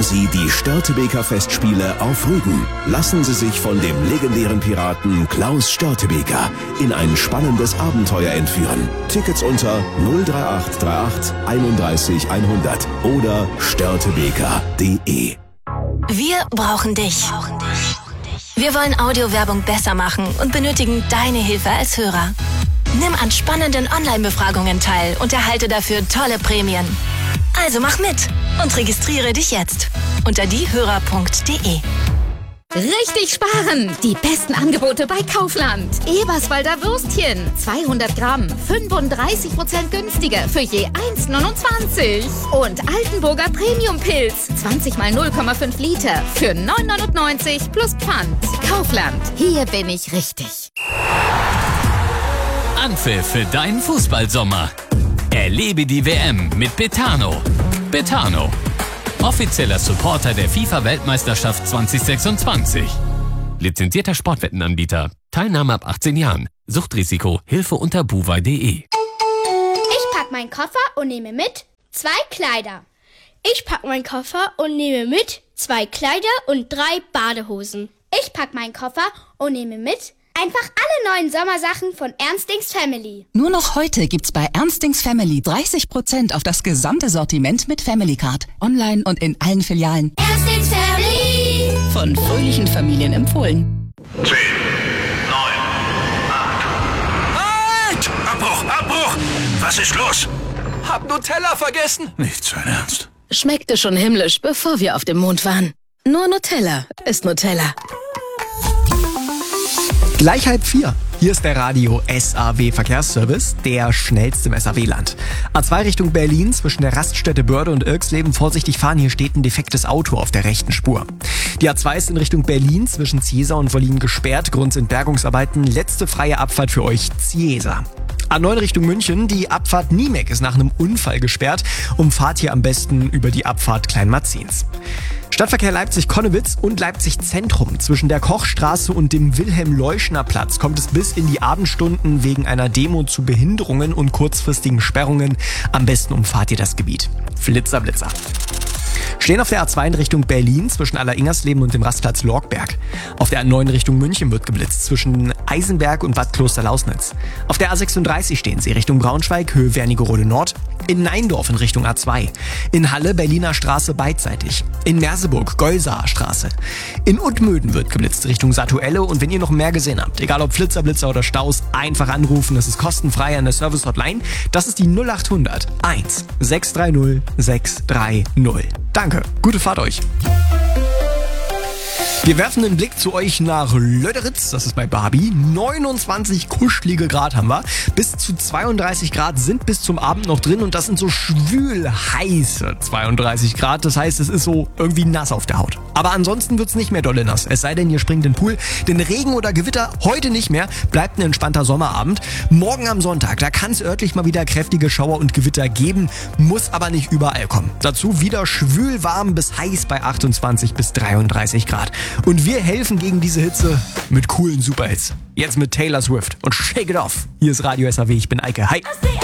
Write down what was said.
Sie die Störtebeker Festspiele auf Rügen. Lassen Sie sich von dem legendären Piraten Klaus Störtebeker in ein spannendes Abenteuer entführen. Tickets unter 03838 31 100 oder störtebeker.de. Wir brauchen dich. Wir wollen Audiowerbung besser machen und benötigen deine Hilfe als Hörer. Nimm an spannenden Online-Befragungen teil und erhalte dafür tolle Prämien. Also mach mit und registriere dich jetzt unter diehörer.de. Richtig sparen! Die besten Angebote bei Kaufland. Eberswalder Würstchen, 200 Gramm, 35% günstiger für je 1,29. Und Altenburger Premium-Pilz, 20 mal 0,5 Liter für 9,99 plus Pfand. Kaufland, hier bin ich richtig. Anpfiff für deinen Fußballsommer. Erlebe die WM mit Betano. Betano, offizieller Supporter der FIFA-Weltmeisterschaft 2026. Lizenzierter Sportwettenanbieter. Teilnahme ab 18 Jahren. Suchtrisiko. Hilfe unter buwei.de. Ich pack meinen Koffer und nehme mit 2 Kleider. Ich pack meinen Koffer und nehme mit 2 Kleider und 3 Badehosen. Ich pack meinen Koffer und nehme mit einfach alle neuen Sommersachen von Ernstings Family. Nur noch heute gibt's bei Ernstings Family 30% auf das gesamte Sortiment mit Family Card. Online und in allen Filialen. Ernstings Family. Von fröhlichen Familien empfohlen. 10, 9, 8. Halt! Abbruch! Was ist los? Hab Nutella vergessen. Nicht sein Ernst. Schmeckte schon himmlisch, bevor wir auf dem Mond waren. Nur Nutella ist Nutella. Gleich 3:30. Hier ist der Radio SAW Verkehrsservice, der schnellste im SAW-Land. A2 Richtung Berlin zwischen der Raststätte Börde und Irxleben. Vorsichtig fahren, hier steht ein defektes Auto auf der rechten Spur. Die A2 ist in Richtung Berlin zwischen Ziesa und Wollin gesperrt. Grund sind Bergungsarbeiten. Letzte freie Abfahrt für euch Ziesa. A9 Richtung München, die Abfahrt Niemek ist nach einem Unfall gesperrt. Umfahrt hier am besten über die Abfahrt Kleinmarzins. Stadtverkehr Leipzig-Konnewitz und Leipzig-Zentrum. Zwischen der Kochstraße und dem Wilhelm-Leuschner-Platz kommt es bis in die Abendstunden wegen einer Demo zu Behinderungen und kurzfristigen Sperrungen. Am besten umfahrt ihr das Gebiet. Flitzer. Stehen auf der A2 in Richtung Berlin zwischen Alleringers-Leben und dem Rastplatz Lorgberg. Auf der A9 Richtung München wird geblitzt zwischen Eisenberg und Bad Klosterlausnitz. Auf der A36 stehen sie Richtung Braunschweig, Höhe Wernigerode Nord. In Neindorf in Richtung A2. In Halle Berliner Straße beidseitig. In Merseburg Geusaer Straße. In Udmöden wird geblitzt Richtung Satuelle. Und wenn ihr noch mehr gesehen habt, egal ob Flitzer, Blitzer oder Staus, einfach anrufen. Das ist kostenfrei an der Service-Hotline. Das ist die 0800 1 630 630. Danke, gute Fahrt euch. Wir werfen einen Blick zu euch nach Löderitz, das ist bei Barbie. 29 kuschelige Grad haben wir. Bis zu 32 Grad sind bis zum Abend noch drin und das sind so schwül heiße 32 Grad. Das heißt, es ist so irgendwie nass auf der Haut. Aber ansonsten wird's nicht mehr dolle nass. Es sei denn, ihr springt in den Pool. Denn Regen oder Gewitter heute nicht mehr. Bleibt ein entspannter Sommerabend. Morgen am Sonntag, da kann es örtlich mal wieder kräftige Schauer und Gewitter geben. Muss aber nicht überall kommen. Dazu wieder schwül warm bis heiß bei 28 bis 33 Grad. Und wir helfen gegen diese Hitze mit coolen Superhits. Jetzt mit Taylor Swift und Shake It Off. Hier ist Radio SAW, ich bin Eike. Hi!